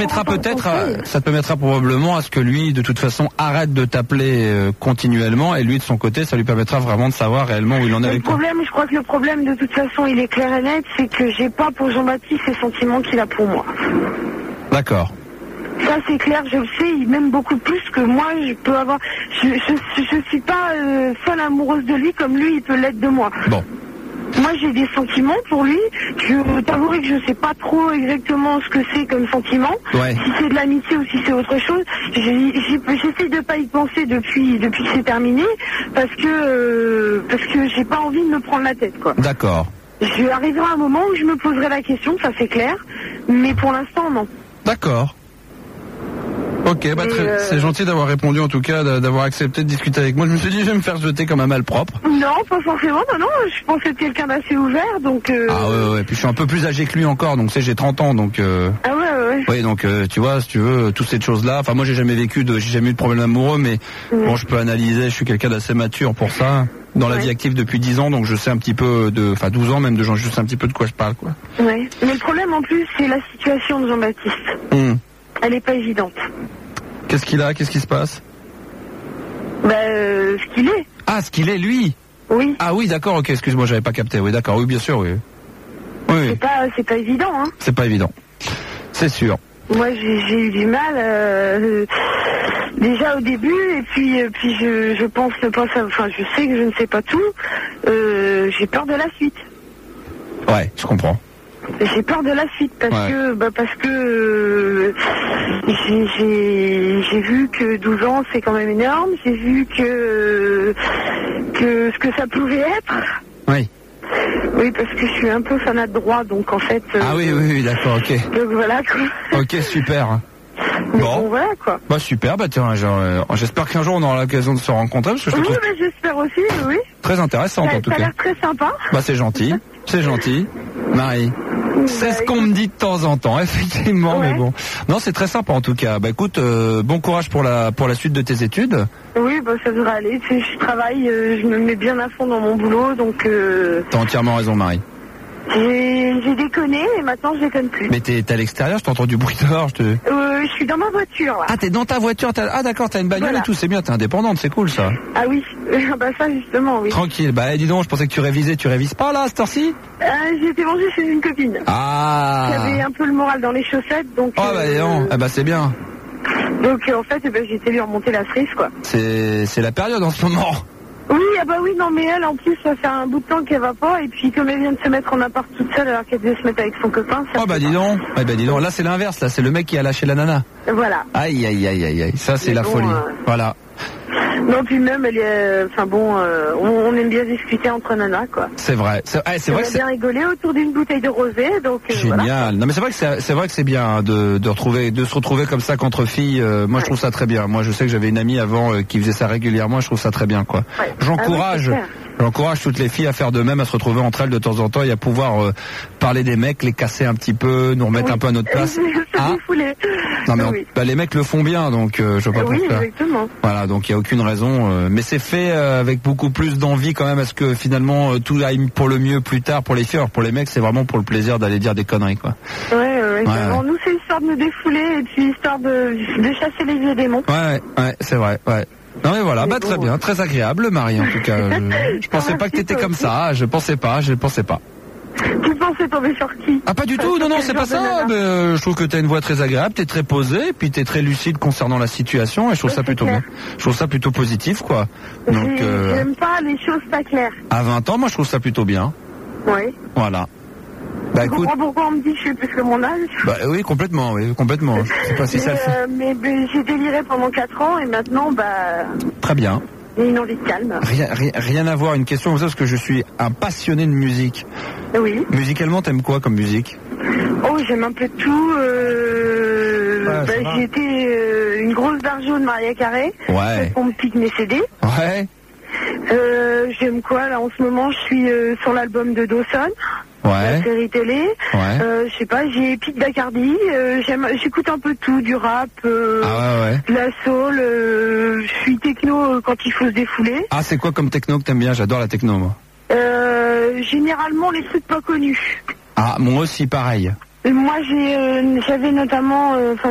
mettra peut-être, ça te mettra probablement à ce que lui, de toute façon, arrête de t'appeler continuellement, et lui de son côté, ça lui permettra vraiment de savoir réellement où il en est avec toi. Je crois que le problème, de toute façon, il est clair et net, c'est que j'ai pas pour Jean-Baptiste les sentiments qu'il a pour moi. D'accord. Ça c'est clair, je le sais, il m'aime beaucoup plus que moi, je peux avoir... Je suis pas folle amoureuse de lui comme lui, il peut l'être de moi. Bon. Moi j'ai des sentiments pour lui, je t'avouerai que je sais pas trop exactement ce que c'est comme sentiment, si c'est de l'amitié ou si c'est autre chose. J'essaie de pas y penser depuis que c'est terminé, parce que j'ai pas envie de me prendre la tête, quoi. D'accord. Je arriverai à un moment où je me poserai la question, ça c'est clair, mais pour l'instant non. D'accord. Ok, bah c'est gentil d'avoir répondu, en tout cas, d'avoir accepté de discuter avec moi. Je me suis dit, je vais me faire jeter comme un malpropre. Non, pas forcément, non, je pensais être quelqu'un d'assez ouvert, donc... Ah ouais, puis je suis un peu plus âgé que lui encore, donc j'ai 30 ans, donc... Ah ouais. Oui, donc tu vois, si tu veux, toutes ces choses-là, enfin moi j'ai jamais eu de problème amoureux, mais bon, je peux analyser, je suis quelqu'un d'assez mature pour ça, dans la vie active depuis 10 ans, donc je sais un petit peu enfin 12 ans même, je sais un petit peu de quoi je parle, quoi. Ouais, mais le problème en plus, c'est la situation de Jean-Baptiste. Elle est pas évidente. Qu'est-ce qu'il a? Qu'est-ce qui se passe? Ce qu'il est. Ah, ce qu'il est, lui? Oui. Ah oui, d'accord, ok, excuse-moi, j'avais pas capté. Oui, d'accord, oui, bien sûr, oui. Oui. C'est pas évident, hein. C'est pas évident. C'est sûr. Moi, j'ai eu du mal, déjà au début, et puis je pense ne pas savoir, enfin, je sais que je ne sais pas tout, j'ai peur de la suite. Ouais, je comprends. J'ai peur de la suite parce que j'ai vu que 12 ans c'est quand même énorme, j'ai vu que ce que ça pouvait être. Oui. Oui, parce que je suis un peu fanat de droit, donc en fait... Ah oui, d'accord, ok. Donc voilà, quoi. Ok, super. Bon, voilà, quoi. Bah super, bah tiens, j'espère qu'un jour on aura l'occasion de se rencontrer, parce que je te trouve... Oui, mais j'espère aussi, oui. Très intéressant, en tout cas. Ça a l'air très sympa. Bah c'est gentil, Marie. C'est ce qu'on me dit de temps en temps, effectivement, mais bon. Non, c'est très sympa en tout cas. Bah écoute, bon courage pour la suite de tes études. Oui, bah ça devrait aller. Je travaille, je me mets bien à fond dans mon boulot, donc... T'as entièrement raison, Marie. J'ai déconné et maintenant je déconne plus. Mais t'es à l'extérieur, je t'entends du bruit dehors, je suis dans ma voiture là. Ah, t'es dans ta voiture, ah d'accord, t'as une bagnole et tout, c'est bien, t'es indépendante, c'est cool ça. Ah oui, bah ça justement, oui. Tranquille, bah dis donc, je pensais que tu révises pas là, à cette heure-ci? J'ai été manger chez une copine. Ah. J'avais un peu le moral dans les chaussettes, donc... Oh bah non, c'est bien. Donc en fait, j'ai été lui remonter la cerise, quoi. C'est la période en ce moment. Oui, non, mais elle, en plus, ça fait un bout de temps qu'elle va pas, et puis comme elle vient de se mettre en appart toute seule alors qu'elle devait se mettre avec son copain, ça... Oh bah dis donc, là c'est l'inverse, là c'est le mec qui a lâché la nana. Voilà. Aïe, ça c'est la folie, voilà. Non, puis même, elle est... on aime bien discuter entre nanas, quoi. C'est vrai, c'est vrai que c'est... bien rigolé autour d'une bouteille de rosé, donc... Génial. Voilà. Non mais c'est vrai que c'est bien de se retrouver comme ça qu'entre filles. Moi je trouve ça très bien. Moi je sais que j'avais une amie avant qui faisait ça régulièrement. Je trouve ça très bien, quoi. Ouais. J'encourage toutes les filles à faire de même, à se retrouver entre elles de temps en temps et à pouvoir parler des mecs, les casser un petit peu, nous remettre un peu à notre place. Non mais les mecs le font bien, donc je vois pas pourquoi. Exactement. Voilà, donc il y a aucune raison. Mais c'est fait avec beaucoup plus d'envie quand même, à ce que finalement tout aille pour le mieux plus tard pour les filles. Alors pour les mecs, c'est vraiment pour le plaisir d'aller dire des conneries, quoi. Ouais. Bon, nous c'est histoire de nous défouler et puis histoire de chasser les vieux démons. Ouais, c'est vrai. Ouais. Non mais voilà, très bien, très agréable, Marie, en tout cas. Je pensais pas que t'étais comme ça, je pensais pas. Tu pensais tomber sur qui? Ah pas du tout, non, c'est pas ça. Mais, je trouve que t'as une voix très agréable, t'es très posée, puis t'es très lucide concernant la situation, et je trouve ça plutôt bien. Je trouve ça plutôt positif, quoi. Donc, j'aime pas les choses pas claires. À 20 ans, moi je trouve ça plutôt bien. Oui. Voilà. Bah écoute. Pourquoi on me dit que je suis plus que mon âge? Bah oui, complètement. Je sais pas si ça le fait. Mais j'ai déliré pendant 4 ans et maintenant, Très bien. J'ai une envie de calme. Rien à voir, une question comme ça, parce que je suis un passionné de musique. Oui. Musicalement, t'aimes quoi comme musique? Oh, j'aime un peu de tout. J'ai été une grosse barjo de Maria Carré. Ouais. On me pique mes CD. Ouais. J'aime quoi là en ce moment? Je suis sur l'album de Dawson. Ouais. La série télé. Ouais. Je sais pas, j'ai Pete Bacardi. J'écoute un peu tout, du rap, de la soul. Je suis techno quand il faut se défouler. Ah, c'est quoi comme techno que t'aimes bien? J'adore la techno, moi. Généralement les trucs pas connus. Ah, moi aussi, pareil. Moi, j'avais notamment...